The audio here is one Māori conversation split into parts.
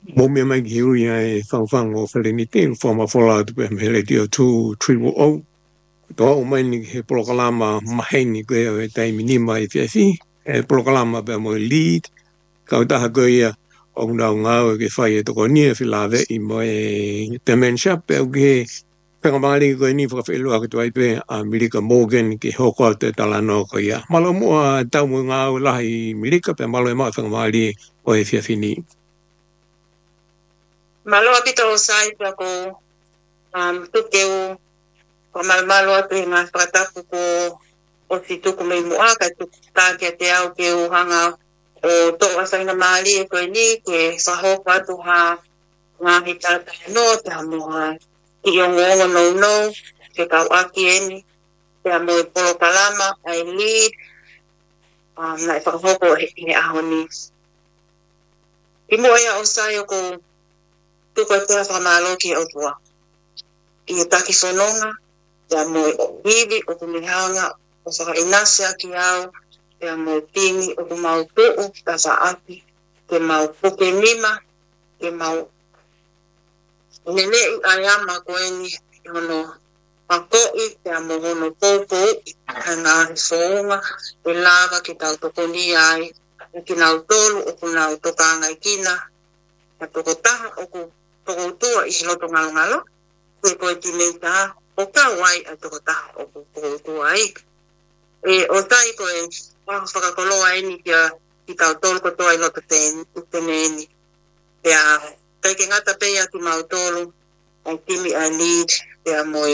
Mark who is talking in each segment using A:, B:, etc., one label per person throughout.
A: mo me mai hiu ya e whang o whare ni te whama whala tu pe me hele tia 2-3 to o mai ni he prokalama mahe ni koe o e taimi ni mai whiawhi e prokalama pe mo lead ka utaha koe ia o ngau ngau ke whai e toko nia whilawe i mo e dementia pe au ke Penga maari koe ni whakawhelua ki tuai pe a Mirika Morgan ki hoko te talano ko ia. Malo mua tau mo ngā lahi Mirika pe malo e maa whanga maari o e whiawhini.
B: Malo apito o sai pa ko tukeu ko malo atu i ngā whakatapu ko o si tuku mei mua ka tuku tākia te au ke u hanga o tō asaina maari e koe ni ke whahoko atu ha ngā hitata no te hamua i o ngongo no ke kau aki eni te amo e polo kalama ai lead na e whakahoko he aho ni. I mua ia o sai o ko tuku e pēra whakamalo ki o tua. I e taki whanonga, te amo e o hivi o ku mihanga o whaka inasia ki au, te amo e tini o ku mau tuu, ta sa api, te mau puke nima, te mau nene i ayama koeni hono pakoi, te amo hono popo, ka ngā whaonga, te lava ki tau tokoni ai, ki nau tolu o ku nau tokanga i kina, ka toko taha o ku toko tua i hiloto ngalo, koe koe ti mei taha, o ka wai a toko taha o ku toko tua ai. E o tai koe whakakoloa eni ki tau tolu ko toa i loto tene eni. Te a taike ngata pea ki mau tolu, ai timi a lead, te a moe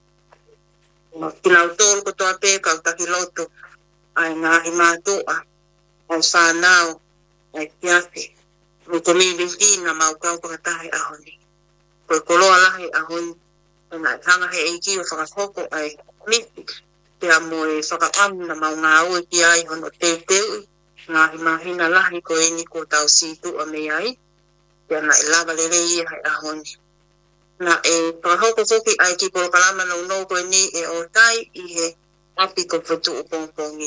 B: ki nau tolu ko toa pea kau taki loto, ai ngahi mātua, ai whanau, ai tiasi. Muto mi vintina mau kau pakatahe ahoni. Koe koloa lahi ahoni, na hanga he eiki o whakahoko ai miti, te a moe whakaamu na mau ngā ue ki ai hono te teui, ngahi mahina lahi ko eni ko tau situ a me ai, te ana e lava lere ia hai ahoni. Na e whakahoko whoki ai ki polo kalama no koe ni e o tai i he api ko whatu o pongpongi.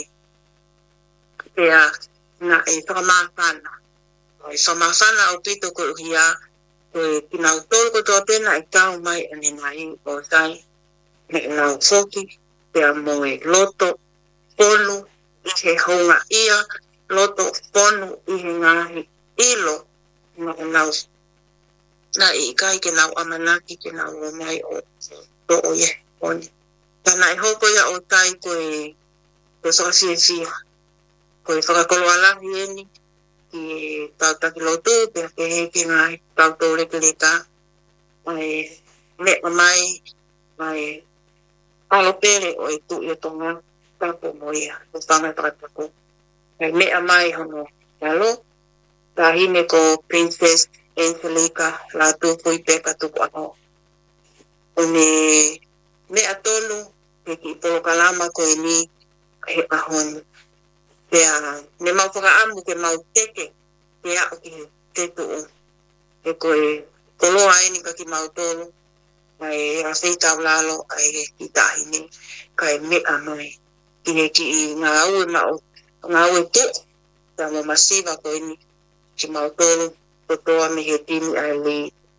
B: Te a na e whakamāwhana. E whakamāwhana o pito ko uhia, koe kinau tolu ko toa pena e tau mai ane nai o tai. Me nau whoki, te a moe loto, ponu, i he honga ia, loto, ponu, i he ngahi, ilo, nau na i kai ke nau amanaki ke nau o mai o to o ye oni. Tana e hoko ia o tai koe whakasiefia, koe whakakoloa lahi eni, ki tau taki lotu, pia ke heke ngai tau tō leka, mai mea mai alopere o e tu i o tonga, tapo moia, o tanga tratako. Mai mea mai hono yalo, ta hime ko Princess Angelica la tupu i peka tuku ano. O me mea tolu, ke ki polo kalama ko e ni he ahoni. Pea, me mau whakaamu ke mau teke, pea o ki te tuu. E koe koloa eni ka ki mau tolu, mai rafeita lalo ai ki tahine, kai mea mai. Ki he ki ngā ue ngā ue te, ta mo masiva ko eni ki mau tolu, toa me he tini ai li.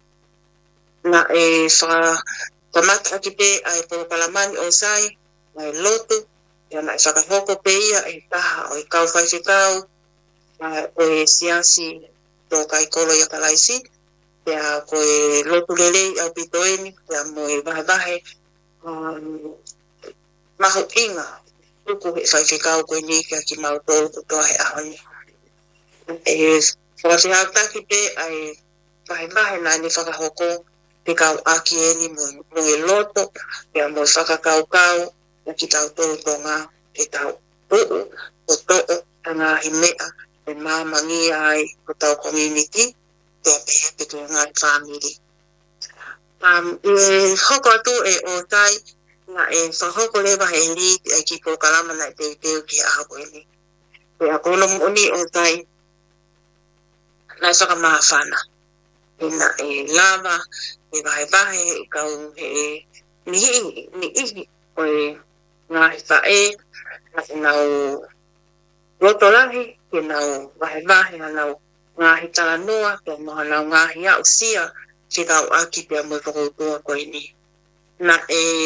B: Na e whamata aki pe ai polo kalamani o sai, mai lotu, ia na e whakahoko pe ia e taha o e kau whaiwhikau, o e siasi tō kai kolo ia kalaisi, ia ko e lotu lelei au pitoeni, ia mo e vahe mahu inga, tuku he whaiwhikau koe ni kia ki mau tolu kutoa he ahoni. E whakasihau taki pe ai vahe na ni whakahoko te kau aki eni mo e loto, ia mo whakakau na ki tau tolu tonga e tau tuu, o too, ngā himea, e māmangi ai o tau community, te apehe te kua ngā family. E hoko atu e o tai, na e whahoko lewa he li, e ki ko kalama na te teo ki a hako eni. E a kono moni o tai, na e whakamāwhana. E na e lava, e vahe, e kau he ni ihi, o e ngā whae, na e nau roto lahi, ke nau vahe, na nau ngahi talanoa, pia mohana ngahi au sia, ki kau aki pia mo whakautua koe ni. Na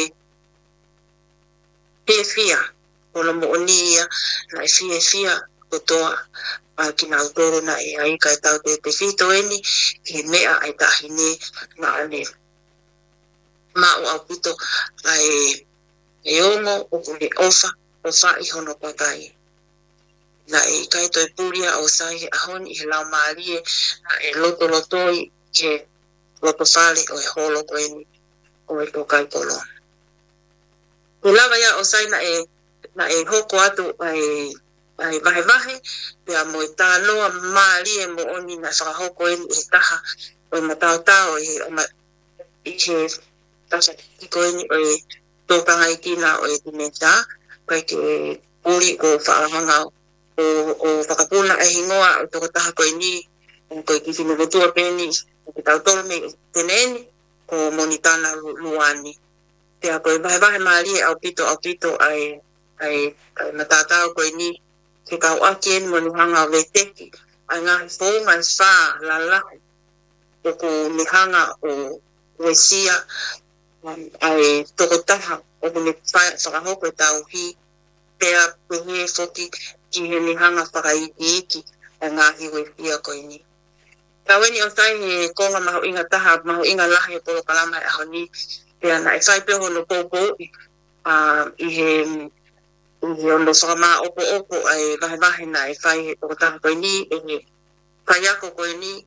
B: fia, kono mo onia, na fia, kotoa, ki nga utoro na ai kai tau te fito eni, ki mea ai tahine, na ane, mao au pito, ai ongo, okune ofa I hono pakai. Na kai toi puria o sai ahoni he lau maarie, na lotoi, ke loto fale o holo koeni, o tokai polo. Kulawa ya o sai na hoko atu ai vahe, pia mo tanoa maarie mo oni na whakahoko eni taha, o matao I he tasa kiko eni o tōkanga I kina o dimenta, kai ke puri o whaahanga o whakapuna hingoa o toko taha koe ni, koe ki whinu rotua peni, ki tau tolo me teneni, ko monitana luani. Pea koe vahe maari au pito ai matatao koe ni, ke kau aki eni monuhanga o veteki, ai ngahi whonga wha lalahu, o ko nihanga o wesia, ai toko taha, o ko me whakahoko e tau hi, pea pehe foki, ki he nihanga whakaiki, ai ngahi wesia koe ni. Kaweni o sai he konga maho inga taha, maho inga lahi o polo kalama e aho ni, pea na e whai peho no popo, I he ono whakama opo ai vahe na e whai he toko taha koe ni, e he kayako koe ni,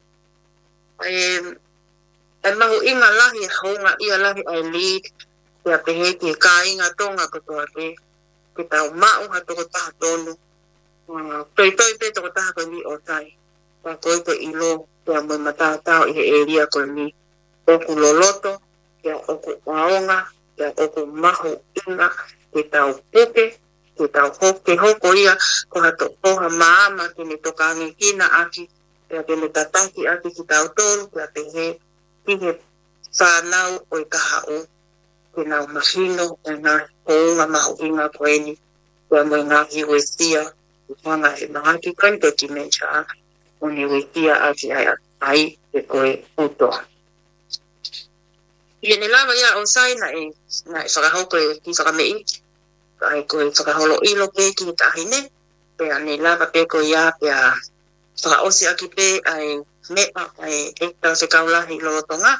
B: e maho inga lahi honga ia lahi ai li, pea pehe ki ka inga tonga kotoa ke tau mao ha toko taha tonu, toi pe toko taha koe ni o sai, pa koe koe ilo, pea mo matatao I he eria koe ni, oku loloto, pea oku aonga, pea oku maho inga, ke tau puke, ke tau hoke hoko ia, ko hato poha maama, ke ne toka angikina aki, pea ke ne tataki aki ki tau tolu, pea pehe, ki he whanau o I kahau, ke nau mahino, e ngā hounga maho inga koe ni, pea mo ngā hiwe sia, hanga he mahaki koe te ki mencha, o ni wekia aki ai e koe utoa. I ne lava ia o sai na e whakahoko e ki whakamei, ai koe whakaholo ilo pe ki tahine, pea ne lava pe koe ia pea whakaosi aki pe ai mea ai tau se kaulahi lolotonga,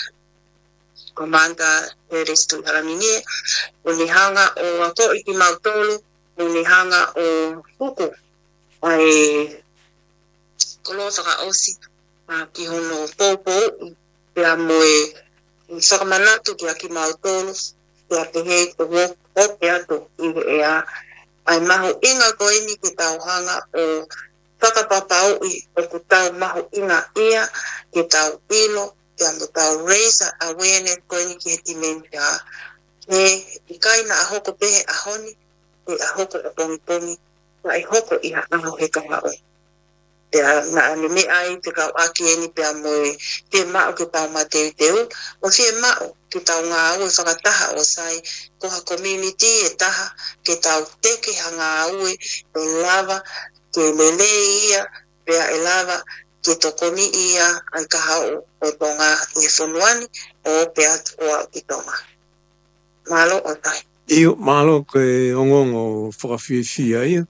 B: Komanda Peres tu Haraminie, o ni hanga o ako I ki mautolu, o ni hanga o huku, ai kolo whakaosi, ki hono popo, pea moe whakamanatu ki aki mautolu, pea pehe ko hope ato I ea, ai maho inga koe ni ki tau hanga o whakapapau I o ku tau maho inga ia, ki tau ilo, pea mo tau raise awareness koe ni ki he dementia, he ikai na ahoko pehe ahoni, he ahoko a pongi, na I hoko I aho he kahao. Pea na ane me ai te kau aki eni pea moe te mao ke tau ma teu, o fie mao ke tau ngā ue whakataha o sai, koha community e taha, ke tau teke ha ngā ue, e lava, ke lele ia, pea e lava, ke tokoni ia, ai kahao o tonga I whonuani, o pea o ki tonga. Malo o tai.
A: Iyo, malo ke ongongo whakawhiwhia ia.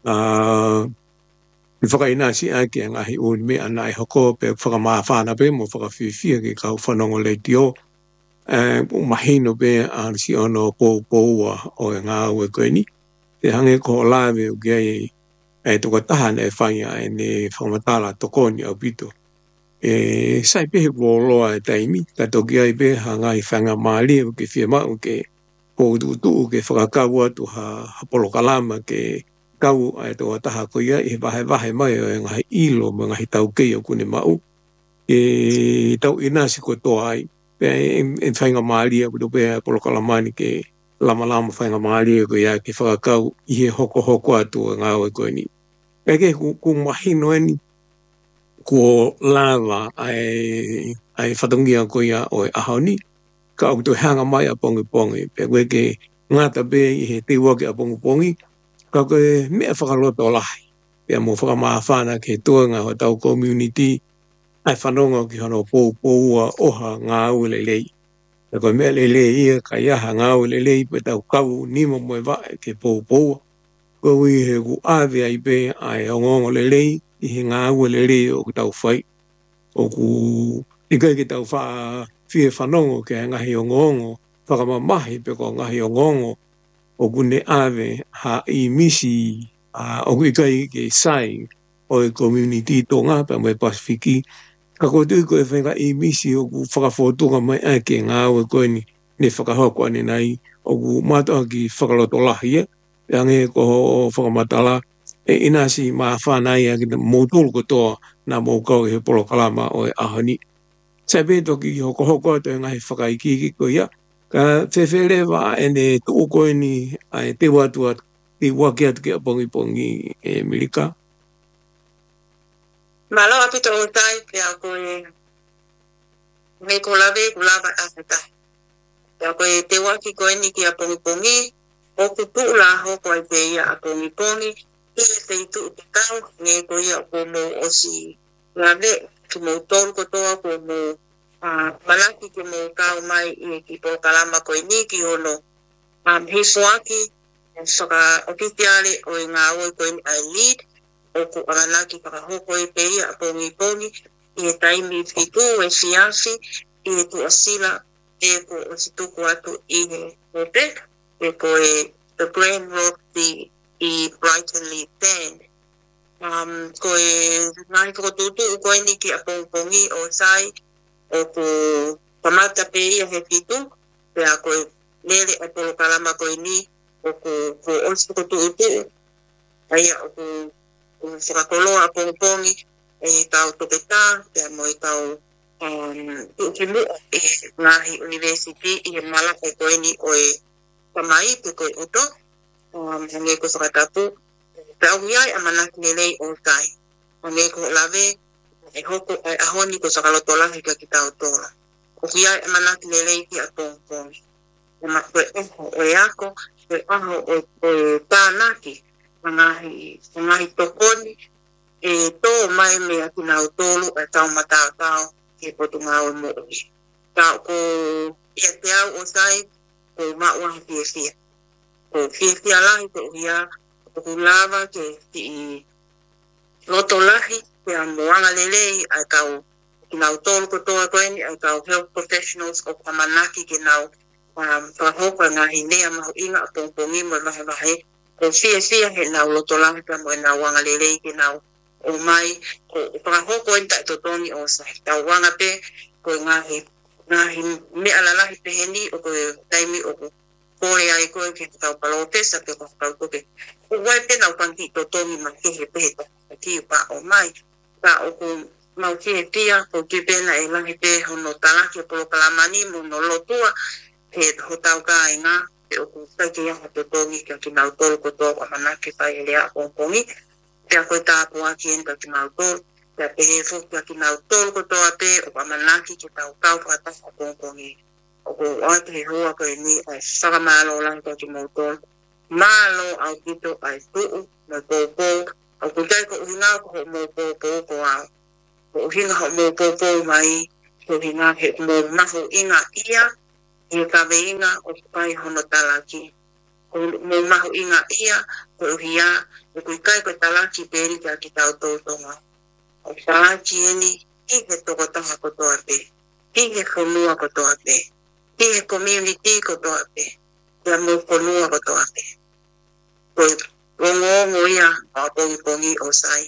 A: I whakainasi ake ngahi uri mea na I hoko pe whakamawhana pe mo whakawhiwhia ke kau whanongo le tio. Mahino pe si ono pōua o ngā ue koe ni. Te hange ko lawe o kia e toko taha ne whaia e ne whakamatala tokoni au pito. Sai pehe woloa e taimi, ka toki ai pe ha ngai whanga maali o ke whia mau ke pōutu ke whakakau atu ha polokalama ke kau ai tō taha ko ia I vahe mai o ngahi ilo ma ngahi tau kei o kune mau. Tau inasi ko toa ai, pe whainga maali au pe polokalamani ke lama whainga maali ko ia ke whakakau I he hoko atu o ngā oi koe ni. Pe ke ku mahino eni, ko lava ai whatongia ko ia o ahau ni, ka au to hanga mai a pongi, pe koe ke ngata pe I he te wake a pongi, ka koe mea whakaloto lahi. pia mo whakamawhana ke tuanga ho tau community, ai whanonga ki hono pōua oha ngā ua lelei. E koe mea lelei ia ka iaha ngā ua lelei pe tau kau nima moe wae ke pōua. Koe ui he ku āwea i pe ai ongongo lelei, i he ngā ua lelei o ku tau whai. O ku ikai ki tau wha whie whanongo ke ngahi ongongo, whakamamahi pe ko ngahi ongongo, o ku ne awe ha i misi o ku ikai ke sai o e community tō ngā pa mai Pasifiki. Ka ko tui koe whenga i misi o ku whakawhotunga mai ake ngā ua koe ni ne whakahoko ane nei o ku mātua ki whakaloto lahia. Ange ko o whakamatala e inasi maa whanai a ki mōtulu kotoa nā mōkau he polo kalama o e ahani. Sai pēto ki hoko ato e ngahi whakaikiki ko ia. Ka whewhere wa ene tō koe ni te watua te wake atu ki a pongi e Milika.
B: Malo apito o tai pia koe me ko lave kulava afeta. Pia koe te waki koe ni ki a pongi o ku tūla hoko ai pe ia a pongi i te itu te kau nge ko ia ko mo osi lave ki mo tolu kotoa ko mo malaki ki mo kau mai i ki po kalama koe ni ki hono hisoaki saka okitiale o i ngā oi koe ni ai lead o ku aranaki whakahoko i pe ia a pongi i e taimi fitu e siasi i e tu asila e ko osi tuku atu i he hope e ko e the Grand Rock i Brighton Lead Band. Ko e ngahi whakatutu u koe ni ki a pongi o sai o ku pamata pe ia he fitu pe a koe nere a polo kalama koe ni o ku osi whakatutu aia o ku whakakoloa a pongi e tau topeta pe a mo e tau tukimu e ngahi university i he mala e koe ni o e pamai pe koe uto hange ko whakatapu pe au iai a manaki nelei o tai hange ko lave e hoko ai ahoni ko whakalotolahi ka ki tau tola o iai a manaki nelei ki a pongi o e ako o e aho o e tānaki ngahi tokoni e tō mai mea ki nau tolu e tau matau ke potu ngau e mo'i. Tau ko ia te au o sai ko maua fia. Ko fia lahi ko ia ko lava ke ti loto lahi ke a moanga lelei ai kau ki nau tolu ko toa koeni ai kau health professionals o kamanaki ke nau whahoko ngahi nea mahu inga a pongpongi mo vahe ko fia he nau loto lahi ka mo e nau wanga lelei ke nau o mai ko whakahoko en tai totoni o sa tau wanga pe ko ngahi mea lalahi peheni o ko taimi o ko kore ai koe ke tau palopesa pe ko tau koke o wai pe nau panti totoni ma kehe peheta ki pa o mai ka o ko mau kehe pia o ki pena e lahi pe hono talaki o polo kalamani mo no lotua he ho tau ka ai ngā pe o ko taike iaha totoni ki nau tolu kotoa o manake pai elea o kongi pe a koe tāpua ki enta ki mau tolu, pe a pehe fuku ki mau tolu kotoa pe o pa manaki ki tau kau whakatasa kongi. O ko oate he hua koe ni ai whakamalo lanka ki mau tolu. Malo au kito ai tuu, mai pōpō, au ko kai ko uhinga ko ho mō pōpō ko au. Ko uhinga ho mō pōpō mai, ko uhinga he mō mahu inga ia, he kawe inga o pai hono talaki. Mō mahu inga ia, ko uhia, e kui kai koe talaki peri kia ki tau tōtonga. O talaki eni, i he tokotaha kotoa pe, i he whanua kotoa pe, i he community kotoa pe, kia mō whanua kotoa pe. Koe rongo ia a pongi o sai.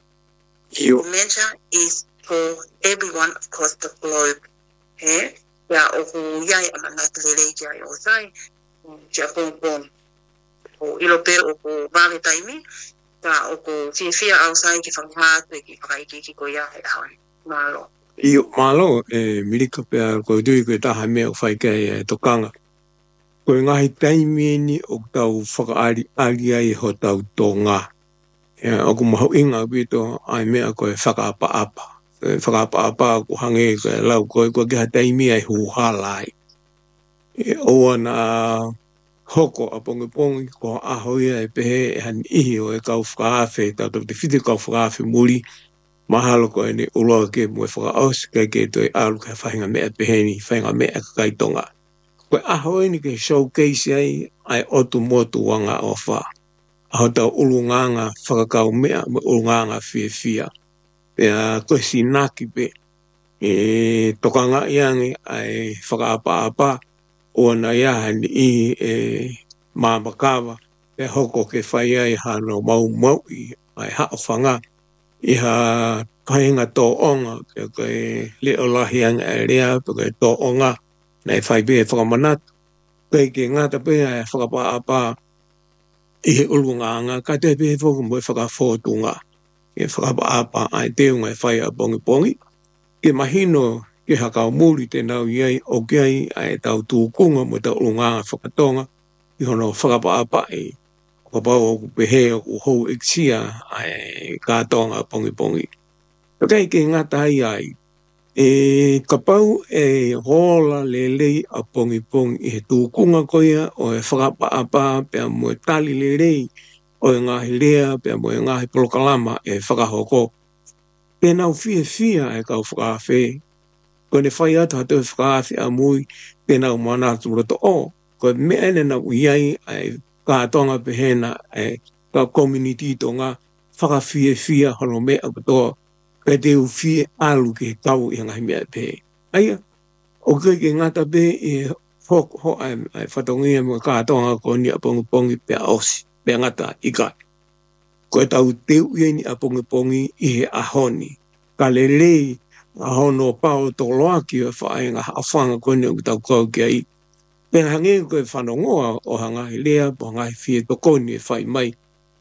B: Dementia is for everyone across the globe. Kia o hu iai a manaki lelei kia o sai, kia pongi. O ilo pe o ko vale taimi ka o ko fia au sai ki whakahatu e ki whakaiki ki ko ia he haone. Malo.
A: Malo e Milika pe ko tui koe taha mea o whaika e tokanga. Koe ngahi taimi ni o tau whakaari ai ho tau tō ngā. O ko mahu inga pito ai mea koe whakaapa-apa. Whakaapa-apa ko hange koe lau koe kiha taimi ai huhalai. Oa na hoko a pongi ko ahoia e pehe e han ihi o e kau whakaafe, tātou te whiti kau whakaafe muri, mahalo ko e ne uloa ke mwe whakaos, ke toi alu ka whahinga mea peheni, whahinga mea ka kaitonga. Koe ahoe ni ke showcase ai otu motu wanga o wha. Aho tau ulunganga whakakau mea, me ulunganga fia. Pea koe sinaki pe, e tokanga iangi ai whakaapa-apa, o na iaha ni i mamakawa, e hoko ke whai ai hano mau i ai hao whanga, i ha kahinga tō onga, ke koe leo lahianga e rea, pe koe tō onga, nei whai be whakamanatu, koe ke ngata pe ai whakapa-apa, i he ulunganga, ka te pe whoku mo whakafōtunga, ke whakapa-apa ai teunga e whai a pongi, ke mahino ke hakau muri te nau iai o kiai ai tau tūkunga mo tau ulunganga whakatonga i hono whakapa-apa i kapau o pehe o hou eksia ai kātonga pongi. Kei ke ngata ai kapau e hola lelei a pongi i he tūkunga koia o e whakapa-apa pia mo e tali lelei o e ngahi lea pia mo e ngahi polokalama e whakahoko. Ke nau fia e kau whakawhi. Ko ne whai atu hatu e whakawhi a mui ke nau manatu roto o. Ko mea ene nau iai ai kātonga pehena e ka community tonga whakawhi hono mea katoa. Ka te uwhi alu ke tau i ngahi mea pehe. Aia, o ke ngata pe e ho ai whatongia mga kātonga ko ni a pongi pea osi. Pea ngata ika. Ko e tau teu ieni a pongi i he ahoni. Ka lelei ahono pao to loaki o whaenga hawhanga kone o tau kau ki ai. Pena hange ko e whanongoa o hangahi lea, po hangahi fie tokoni e whai mai.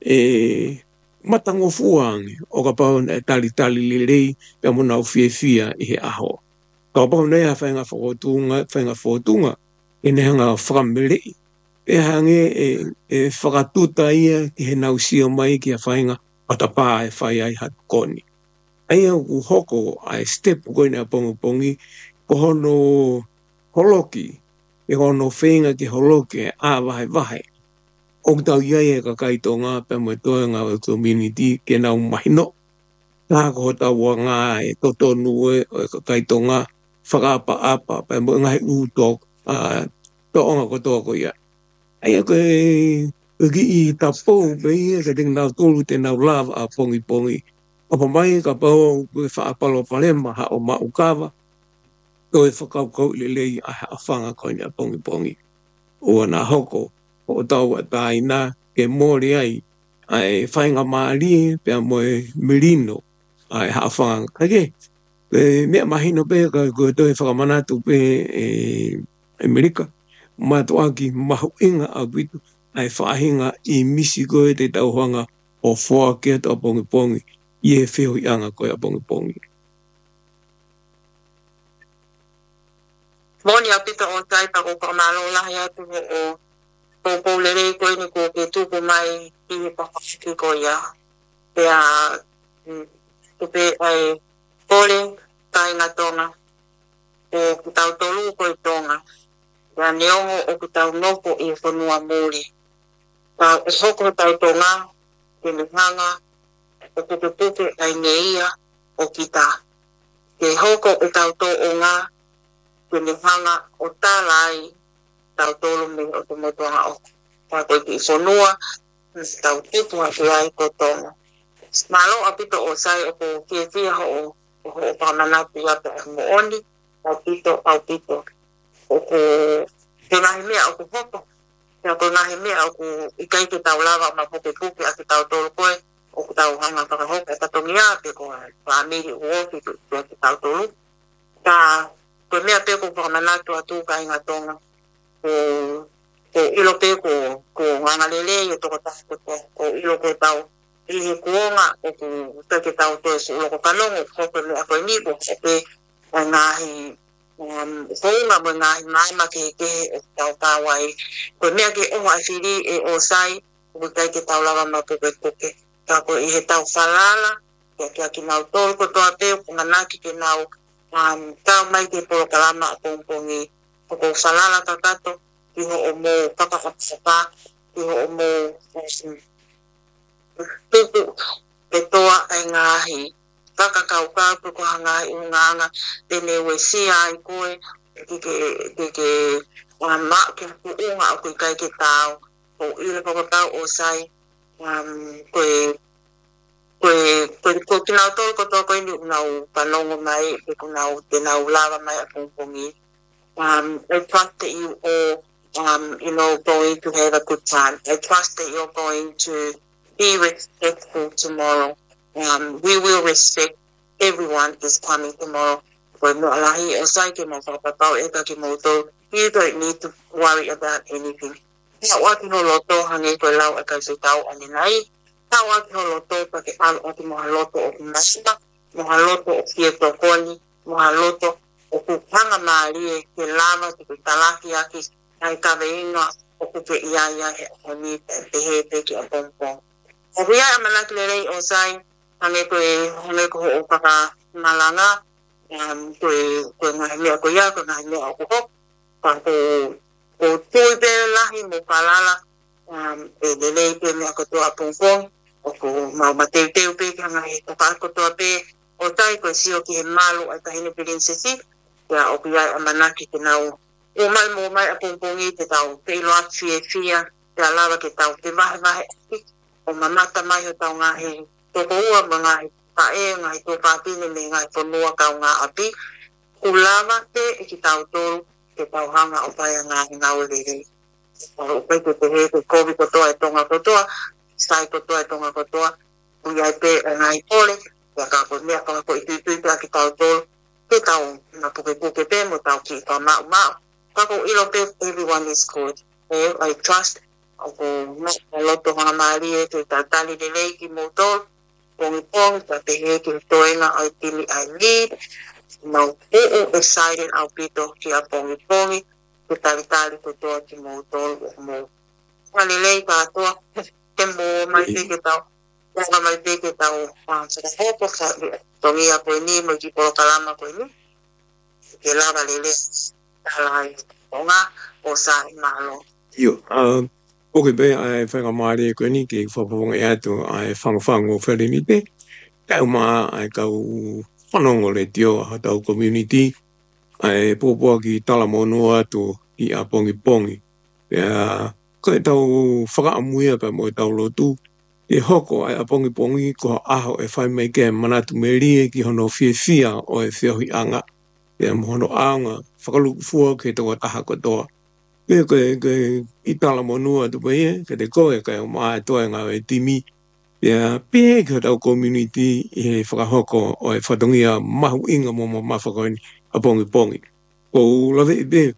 A: Matango fuangi o ka pao e tali lelei pia mona o fie i he aho. Ka pao nei a whaenga whakotunga, e ne hanga whakamelei. E hange e whakatuta ia ki he nausio mai ki a whainga patapā e whai ai hatu koni. Aia ku hoko ai step koina a pongi, ko hono holoki, e hono whenga ki holoki e a wahe. O tau iai e ka kaitonga pe mo toa ngā o community ke nau mahino. Tā ko tau wa ngā e totonu e o ka kaitonga whakaapa pe mo ngai utok toonga ko toa ko ia. Aia koe ki i tapou pe ia ka ting nau tolu te nau lava a pongi. Opa mai ka pau koe whaapalo palema ha o maukawa. Koe whakaukau lelei a hawhanga koe a pongi. Ua nā hoko o tau a taina ke mōre ai whainga maari pia moe merino ai hawhanga. Kake, mea mahino pe koe toi whakamanatu pe Amerika. Matuaki mahu inga a witu ai whahinga i misi koe te tauhanga o whoa kia tau pongi. I e wheo i anga koe a pongi.
B: Moni a pita o taita ko kamalo lahi atu o tōpou lerei koe ni ko ke tuku mai i he pakaki ko ia. Pea tupe ai kore taina tonga o ki tau tolu koe tonga. Pea neongo o ki tau nopo i whanua mōri. Pa e hoko tau tonga ke me hanga o puke ai neia o kita. Ke hoko o tau tō o ngā, ke me hanga o tālai tau tōlu me o te motuanga o. Ka koe ki whanua, tau tutua ki ai ko tonga. Malo a pito o sai o ko kia ho o pamanatu ia pe mo oni, au pito. O ko ke nahi mea o ko hoko. Ke ko nahi mea o ko ikai ke tau lava ma puke a ki tau tōlu koe. O ku tau hanga whakahoka e katongi a pe ko whamiri uoki ki tau tolu. Ka koe mea pe ko whamanatu atu ka inga tonga. Ko ilo pe ko ngangalele i toko tāko ko ilo ko tau i he kuonga o ku teke tau te su ulo ko kalongo ko mea koe nipo o pe ngahi whaunga mo ngahi maima ke tau tāwai. Koe mea ke oha e whiri e o sai o kai ke tau lava ma puke. Ka ko i he tau whalala, kia ki nau tōru ko toa peo, ko nganaki ke nau tau mai ke polo kalama a pongpongi, ko ko whalala ka kato, ki ho mo whakaapapa, ki ho mo tuku te toa ai ngahi. Whakakaukau tuku hanga i nganga, tene we sia ai koe, ke mak ki kuunga o kui kai ke tau, o ile pakotau o sai, koe kinau tol kotoa koe ni unau panongo mai, ke kunau tenau lava mai a pungpungi. I trust that you all, going to have a good time. I trust that you're going to be respectful tomorrow. We will respect everyone is coming tomorrow. You don't need to worry about anything. O ku panga maari e ke lava te talaki aki ai ka veinga o ku te ia e ni te he te ki a pongpong. O ria a manaki le rei o sai hane ko o kaka malanga koe ngahi mea ko ia koe ngahi mea o kuho ka ko tui pe lahi mo kalala e le rei pe mea kotoa pongpong o ku mau mateu pe ki ngahi toka kotoa pe o tai koe sio ki he malu ai ka hine prinsesi ya o kia manaki te nau o mai a pongpongi te tau te iloa fia te alawa ke tau te vahe o mamata mai o tau ngahi toko ua ma ngahi ngahi tō pāpine me ngahi whanua kau ngā api ulawa te e ki tau tōru te tau hanga o pai a ngahi ngau rere o pai te he te kovi kotoa e tonga kotoa sai kotoa e tonga kotoa uiai pe a ngahi pole ya ka ko mea kanga ko i tui ki tau tōru te tau na puke pe mo tau ki ka mau. Kako ilo pe everyone is good. I trust ako na loto hanga maari e te tatali de leiki mo tol pong ta te he ki toenga ai tili ai lead. Mau excited au pito ki a pongi te talitali to toa ki mo tol mo. Wale lei ka toa te mo mai te ke tau. Wanga mai te ke tau. Sa hopo sa tongi a koe ni mo ki polo kalama koe ni. Ke lava lele talai onga o sa malo.
A: Yo, oke be ai whanga maare koe ni ke whapaponga e atu ai whangwhango where ni te. Kau maa ai kau whanongo le tio a tau community ai pōpua ki talamono atu i a pongi. Koe tau whakaamuia pa mo tau lotu. E hoko ai a pongi ko aho e whai mai ke manatu me rie ki hono fia o e whiohi anga. E mohono aonga whakaluku fua ke tau taha kotoa. Koe i talamonua tu paie, ke te koe kai o maa toa ngā e timi. Pēhe ke tau community i he whakahoko o e whatongia mahu inga mo mawhakaini a pongi. Ko lawe i pē,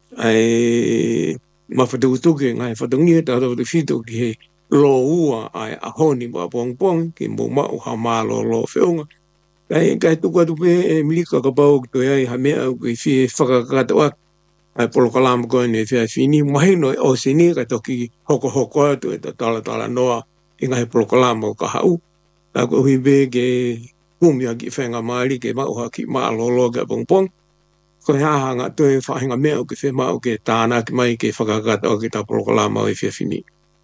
A: ai mawhatautuke ngā e whatongia tau te whito ki he lo ua ai a honi mo a pongi, ki mo mau ha mālo lo whionga. Kai tuka tu pē e milika ka pau ki toi ai ha mea au ki whie whakakatoa ai polo kalama koe ne whia whini mahino e o sini ka toki hoko atu e ta tala noa i ngai polo kalama o ka hau. Ta ko hui pē ke kumia ki whenga maari ke mauha ki maa lolo ke pongpong. Ko he aha ngā toi whahinga mea au ki whe mau ke tāna ki mai ke whakakatoa ki ta polo kalama o i whia whini.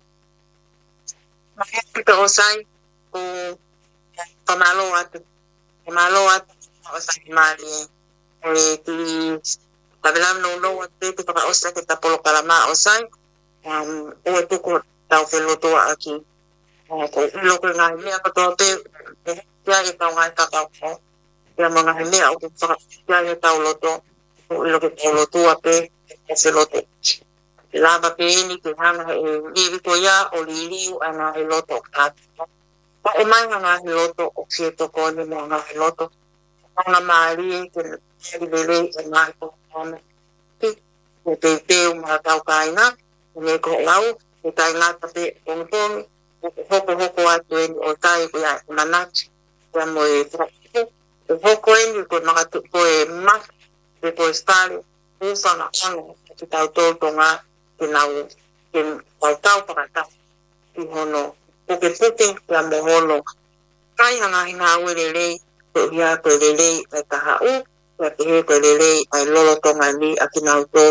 B: Mahea pita o sai o kamalo atu. Malo at sa mali e ti tabelam no at te ka osa ke tapolo kalama osai o e ko tau feloto aki ko lo ko nga me ka to te ya ke tau nga ka ko ya mga me o ko ya ke tau loto lo ke loto ape se loto lava pe ni ke hanga e livi ko ya o liliu ana e loto ka pa e mai nga loto o sieto ko ni mga loto nga mari ke lele e nga ko ona te mga tau kaina ne ko lau e kaina tape pongpong hoko atu e o tai ko ya manach ya mo e hoko e ko mga tuko e mak e ko stale usa na ano ki tau tonga ke nau ke tau pakata ki hono ke puting ya mohono kai hanga hina uelele ko ya ko lele e taha u ya ke ko lele ai lolo tonga ni akina utolo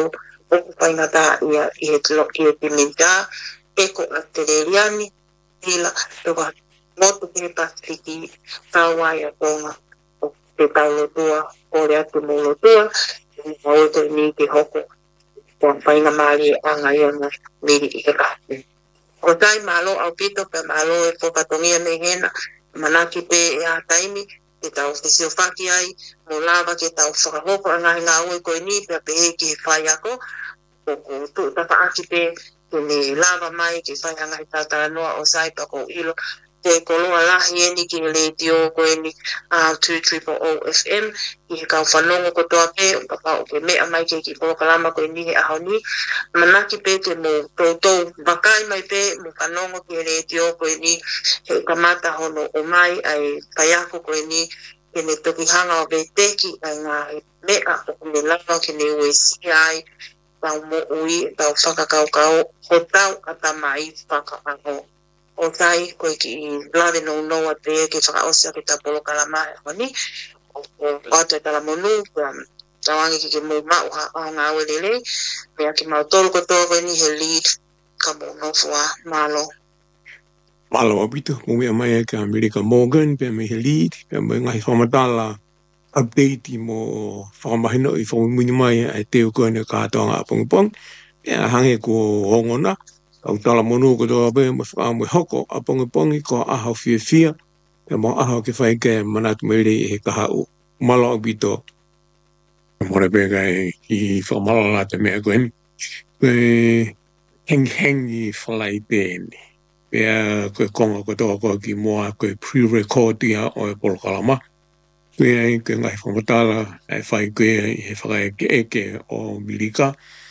B: o pai ngata ia i te minta e ko a te realiani ila toka motu ke Pasifiki kawai a tonga o te taulotua o rea te molotua o te ni te hoko o pai nga maari anga iona miri i ka kasi. O tai malo au pito pe malo e whakatongia me hena manaki pe e a taimi te tau fisio whaki ai mo lava ke tau whakahoko anga ngā ue koe ni pe pe he ki whai ako o tu tapa aki pe ke me lava mai ke whai anga i tātara noa o saipa ko ilo te koloa lahi eni ki le tio koe ni 200 FM i he kau whanongo ko toa pe o papa o ke mea mai ke ki Polokalama koe ni he aho ni manaki pe ke mo toutou wakai mai pe mo whanongo ki le tio koe ni he kamata hono o mai ai kayako koe ni ke ne toki hanga o beiteki ai ngā mea o me lava ke ne uesi ai tau mo ui tau whakakaukau ho tau ata mai whakaaho o tai koe ki lawe no noa te ke whakaosia ki ta Polokalama e ni o ato e tala monu tawangi ki ke mou mau ha ngā welele mea ki mau tolu kotoa koe ni he lead ka mou nofua malo.
A: Malo apito, mo mea mai e ka America Morgan, pe me he lead, pe me ngai whamatala update mo whakamahino i whamumuni mai e teo koe ne kātoanga a pongpong. Pea hange ko hongona, au tala monu ko toa pe mo whakamu hoko a pongpong i ko ahau fia, pe mo ahau ke whai ke manatu meire e he kaha o. Malo apito, mora pe kai i whamalala te mea koe ni. Koe heng i whalai tēne. Pea koe konga ko toa koe ki moa koe pre-record ia o e Polokalama. Koe ai koe ngai whamatala ai whai koe i he whakai eke o Milika.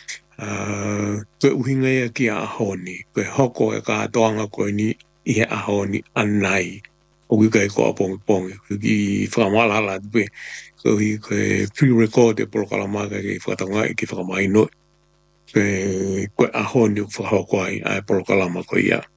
A: Koe uhinga ia ki a ahoni. Koe hoko e ka atoanga koe ni i he ahoni anai. O kai ko a pongi. Koe ki whakamalala tupe. Koe pre-record e Polokalama kai whakatonga i ki whakamaino. Koe ahoni whakahoko ai Polokalama koe ia.